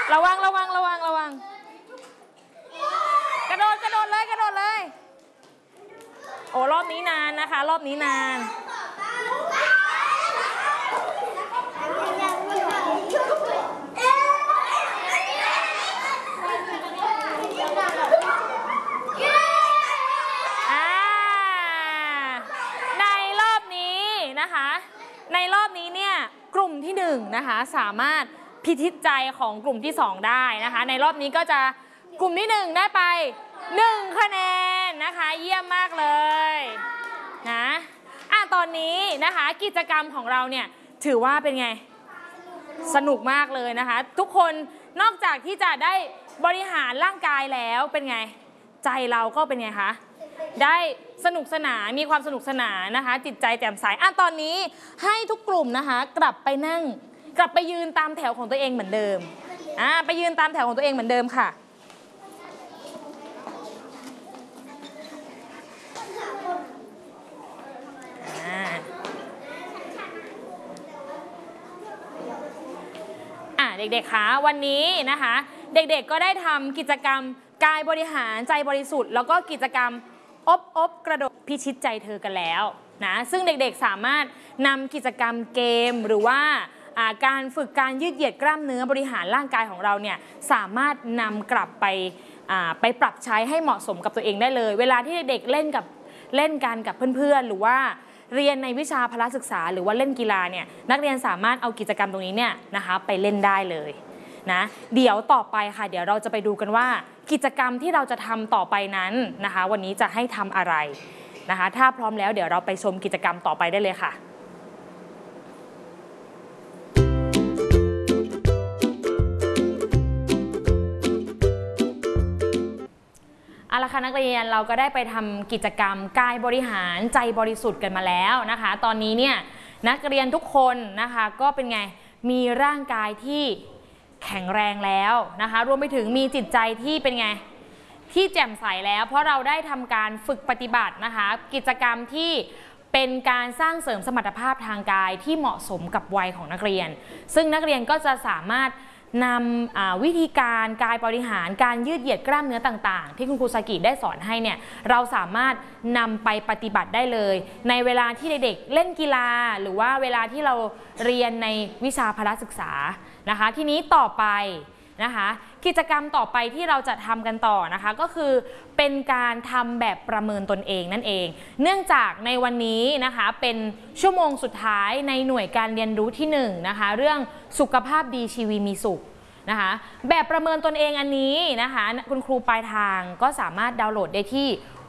ระวังระวังระวังระวังกระโดดกระโดดเลยกระโดดเลยโอ้รอบนี้นานนะคะรอบนี้นานในรอบนี้นะคะในรอบนี้เนี่ยกลุ่มที่1นะคะสามารถพิชิตใจของกลุ่มที่2ได้นะคะในรอบนี้ก็จะกลุ่มที่1ได้ไป1คะแนนนะคะเยี่ยมมากเลยนะตอนนี้นะคะกิจกรรมของเราเนี่ยถือว่าเป็นไงสนุกมากเลยนะคะทุกคนนอกจากที่จะได้บริหารร่างกายแล้วเป็นไงใจเราก็เป็นไงคะได้สนุกสนานมีความสนุกสนานนะคะจิตใจแจ่มใสตอนนี้ให้ทุกกลุ่มนะคะกลับไปนั่งกลับไปยืนตามแถวของตัวเองเหมือนเดิมไปยืนตามแถวของตัวเองเหมือนเดิมค่ะเด็กๆคะวันนี้นะคะเด็กๆก็ได้ทำกิจกรรมกายบริหารใจบริสุทธิ์แล้วก็กิจกรรมอบกระโดดพิชิตใจเธอกันแล้วนะซึ่งเด็กๆสามารถนำกิจกรรมเกมหรือว่าการฝึกการยืดเหยียดกล้ามเนื้อบริหารร่างกายของเราเนี่ยสามารถนำกลับไปปรับใช้ให้เหมาะสมกับตัวเองได้เลยเวลาที่เด็กๆเล่นกันกับเพื่อนๆหรือว่าเรียนในวิชาพละศึกษาหรือว่าเล่นกีฬาเนี่ยนักเรียนสามารถเอากิจกรรมตรงนี้เนี่ยนะคะไปเล่นได้เลยนะเดี๋ยวต่อไปค่ะเดี๋ยวเราจะไปดูกันว่ากิจกรรมที่เราจะทำต่อไปนั้นนะคะวันนี้จะให้ทำอะไรนะคะถ้าพร้อมแล้วเดี๋ยวเราไปชมกิจกรรมต่อไปได้เลยค่ะเอาละค่ะนักเรียนเราก็ได้ไปทำกิจกรรมกายบริหารใจบริสุทธิ์กันมาแล้วนะคะตอนนี้เนี่ยนักเรียนทุกคนนะคะก็เป็นไงมีร่างกายที่แข็งแรงแล้วนะคะรวมไปถึงมีจิตใจที่เป็นไงที่แจ่มใสแล้วเพราะเราได้ทำการฝึกปฏิบัตินะคะกิจกรรมที่เป็นการสร้างเสริมสมรรถภาพทางกายที่เหมาะสมกับวัยของนักเรียนซึ่งนักเรียนก็จะสามารถนำวิธีการกายบริหารการยืดเหยียดกล้ามเนื้อต่างๆที่คุณครูสากิได้สอนให้เนี่ยเราสามารถนำไปปฏิบัติได้เลยในเวลาที่เด็กๆเล่นกีฬาหรือว่าเวลาที่เราเรียนในวิชาพละศึกษานะคะทีนี้ต่อไปนะคะกิจกรรมต่อไปที่เราจะทำกันต่อนะคะก็คือเป็นการทำแบบประเมินตนเองนั่นเองเนื่องจากในวันนี้นะคะเป็นชั่วโมงสุดท้ายในหน่วยการเรียนรู้ที่1นะคะเรื่องสุขภาพดีชีวิตมีสุขนะคะแบบประเมินตนเองอันนี้นะคะคุณครูปลายทางก็สามารถดาวน์โหลดได้ที่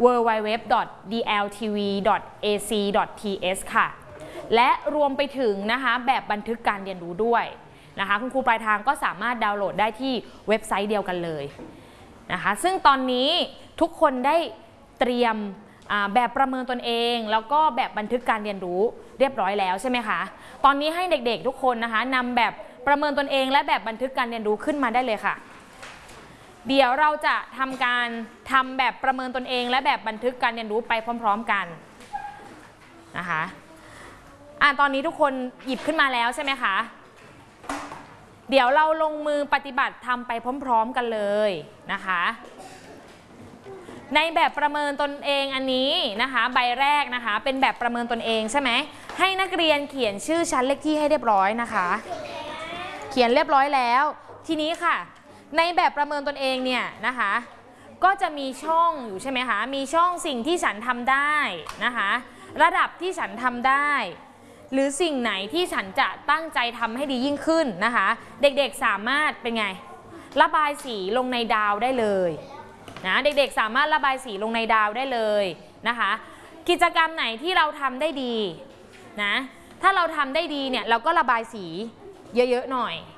www.dltv.ac.th ค่ะและรวมไปถึงนะคะแบบบันทึกการเรียนรู้ด้วยนะคะคุณครูปลายทางก็สามารถดาวน์โหลดได้ที่เว็บไซต์เดียวกันเลยนะคะซึ่งตอนนี้ทุกคนได้เตรียมแบบประเมินตนเองแล้วก็แบบบันทึกการเรียนรู้เรียบร้อยแล้วใช่ไหมคะตอนนี้ให้เด็กๆทุกคนนะคะนำแบบประเมินตนเองและแบบบันทึกการเรียนรู้ขึ้นมาได้เลยค่ะเดี๋ยวเราจะทำแบบประเมินตนเองและแบบบันทึกการเรียนรู้ไปพร้อมๆกันนะคะตอนนี้ทุกคนหยิบขึ้นมาแล้วใช่ไหมคะเดี๋ยวเราลงมือปฏิบัติทำไปพร้อมๆกันเลยนะคะในแบบประเมินตนเองอันนี้นะคะใบแรกนะคะเป็นแบบประเมินตนเองใช่ไหมให้นักเรียนเขียนชื่อชั้นเลขที่ให้เรียบร้อยนะคะเขียนเรียบร้อยแล้วทีนี้ค่ะในแบบประเมินตนเองเนี่ยนะคะก็จะมีช่องอยู่ใช่ไหมคะมีช่องสิ่งที่ฉันทำได้นะคะระดับที่ฉันทำได้หรือสิ่งไหนที่ฉันจะตั้งใจทำให้ดียิ่งขึ้นนะคะเด็กๆสามารถเป็นไงระบายสีลงในดาวได้เลยนะเด็กๆสามารถระบายสีลงในดาวได้เลยนะคะกิจกรรมไหนที่เราทำได้ดีนะถ้าเราทำได้ดีเนี่ยเราก็ระบายสีเยอะๆหน่อย